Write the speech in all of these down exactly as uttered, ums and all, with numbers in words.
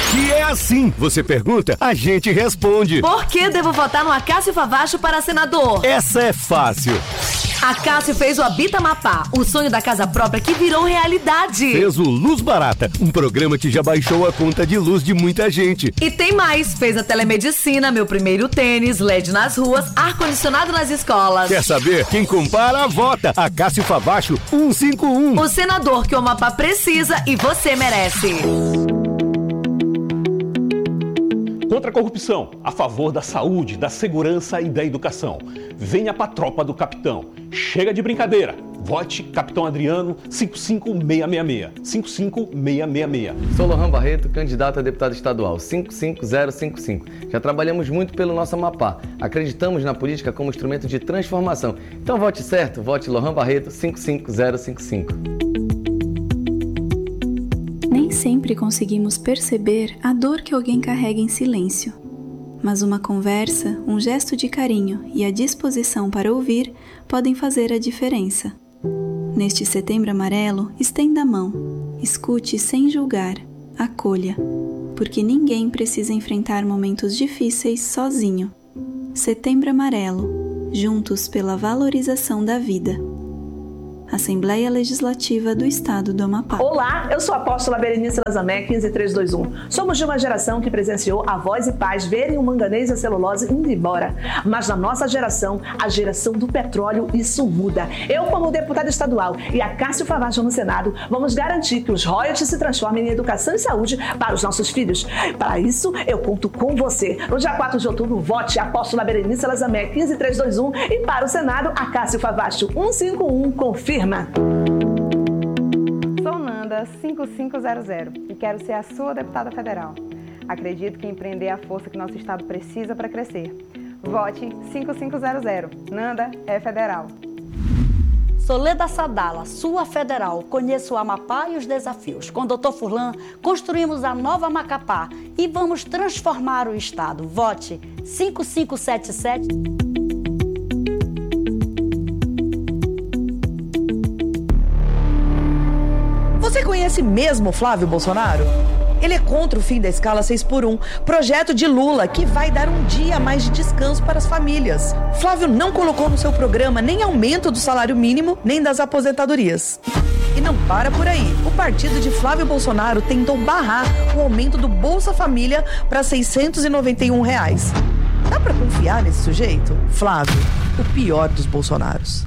Aqui é assim. Você pergunta, a gente responde. Por que devo votar no Acácio Favacho para senador? Essa é fácil. Acácio fez o Habita Amapá, o sonho da casa própria que virou realidade. Fez o Luz Barata, um programa que já baixou a conta de luz de muita gente. E tem mais, fez a telemedicina, meu primeiro tênis, L E D nas ruas, ar-condicionado nas escolas. Quer saber? Quem compara, vota. Acácio Favacho cento e cinquenta e um. O senador que o Amapá precisa e você merece. Contra a corrupção, a favor da saúde, da segurança e da educação. Venha pra tropa do capitão. Chega de brincadeira. Vote Capitão Adriano cinco cinco seis seis seis. cinco cinco seis seis seis. Sou Lohan Barreto, candidato a deputado estadual cinco cinco zero cinco cinco. Já trabalhamos muito pelo nosso Amapá. Acreditamos na política como instrumento de transformação. Então vote certo, vote Lohan Barreto cinco cinco zero cinco cinco. Nem sempre conseguimos perceber a dor que alguém carrega em silêncio. Mas uma conversa, um gesto de carinho e a disposição para ouvir podem fazer a diferença. Neste Setembro Amarelo, estenda a mão, escute sem julgar, acolha, porque ninguém precisa enfrentar momentos difíceis sozinho. Setembro Amarelo, juntos pela valorização da vida. Assembleia Legislativa do Estado do Amapá. Olá, eu sou a apóstola Berenice Lazamé, quinze mil trezentos e vinte e um. Somos de uma geração que presenciou avós e pais verem o manganês e a celulose indo embora. Mas na nossa geração, a geração do petróleo, isso muda. Eu, como deputada estadual, e Acácio Favacho no Senado, vamos garantir que os royalties se transformem em educação e saúde para os nossos filhos. Para isso, eu conto com você. No dia quatro de outubro, vote a apóstola Berenice Lazamé, quinze mil trezentos e vinte e um. E para o Senado, Acácio Favacho cento e cinquenta e um. Confirma. Sou Nanda cinco cinco zero zero e quero ser a sua deputada federal. Acredito que empreender é a força que nosso estado precisa para crescer. Vote cinco cinco zero zero. Nanda é federal. Soleda Sadala, sua federal. Conheço o Amapá e os desafios. Com o doutor Furlan, construímos a nova Macapá e vamos transformar o estado. Vote cinco cinco sete sete. Você conhece mesmo Flávio Bolsonaro? Ele é contra o fim da escala seis por um, projeto de Lula que vai dar um dia a mais de descanso para as famílias. Flávio não colocou no seu programa nem aumento do salário mínimo, nem das aposentadorias. E não para por aí. O partido de Flávio Bolsonaro tentou barrar o aumento do Bolsa Família para seiscentos e noventa e um reais. Dá para confiar nesse sujeito? Flávio, o pior dos Bolsonaros.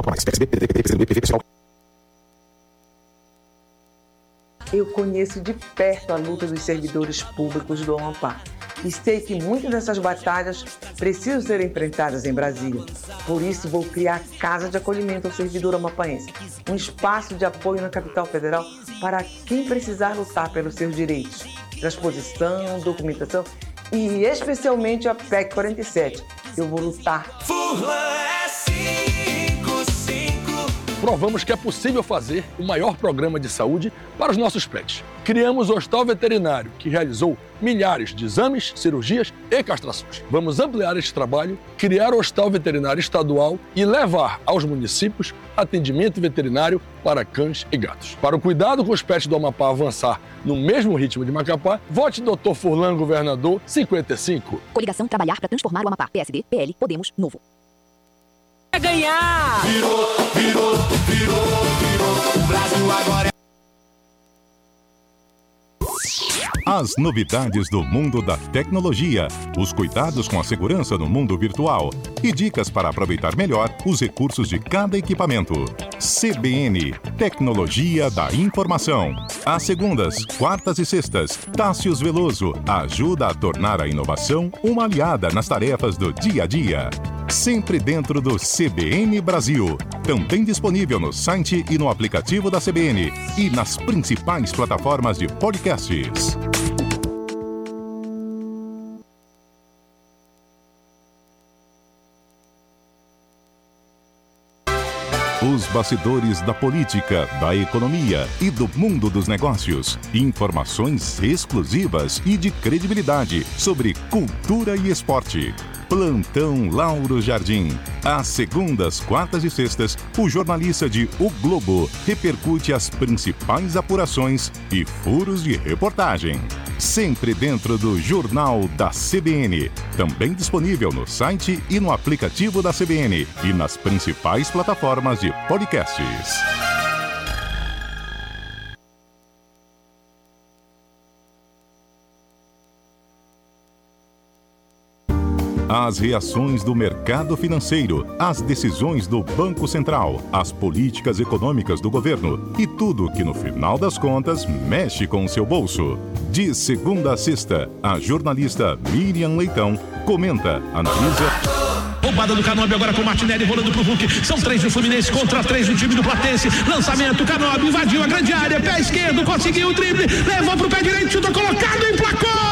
Eu conheço de perto a luta dos servidores públicos do Amapá e sei que muitas dessas batalhas precisam ser enfrentadas em Brasília. Por isso, vou criar a Casa de Acolhimento ao Servidor Amapaense, um espaço de apoio na capital federal para quem precisar lutar pelos seus direitos, transposição, documentação e especialmente a P E C quarenta e sete. Eu vou lutar. Furlan é cinco cinco. Provamos que é possível fazer o maior programa de saúde para os nossos pets. Criamos o Hospital Veterinário, que realizou milhares de exames, cirurgias e castrações. Vamos ampliar este trabalho, criar o Hospital Veterinário Estadual e levar aos municípios atendimento veterinário para cães e gatos. Para o cuidado com os pets do Amapá avançar no mesmo ritmo de Macapá, vote doutor Furlan, governador, cinquenta e cinco. Coligação Trabalhar para Transformar o Amapá. P S D, P L, Podemos, Novo. É ganhar! Virou, virou, virou, virou. O Brasil agora é... As novidades do mundo da tecnologia, os cuidados com a segurança no mundo virtual e dicas para aproveitar melhor os recursos de cada equipamento. C B N, Tecnologia da Informação. Às segundas, quartas e sextas, Tássius Veloso ajuda a tornar a inovação uma aliada nas tarefas do dia a dia. Sempre dentro do C B N Brasil. Também disponível no site e no aplicativo da C B N e nas principais plataformas de podcasts. Os bastidores da política, da economia e do mundo dos negócios. Informações exclusivas e de credibilidade sobre cultura e esporte. Plantão Lauro Jardim. Às segundas, quartas e sextas, o jornalista de O Globo repercute as principais apurações e furos de reportagem. Sempre dentro do Jornal da C B N. Também disponível no site e no aplicativo da C B N e nas principais plataformas de podcasts. As reações do mercado financeiro, as decisões do Banco Central, as políticas econômicas do governo e tudo que no final das contas mexe com o seu bolso. De segunda a sexta, a jornalista Miriam Leitão comenta, analisa... Roubada do Canóbio agora com o Martinelli rolando pro Hulk. São três do Fluminense contra três do time do Platense. Lançamento, Canóbio invadiu a grande área. Pé esquerdo, conseguiu o drible. Levou pro pé direito, chutou colocado, emplacou!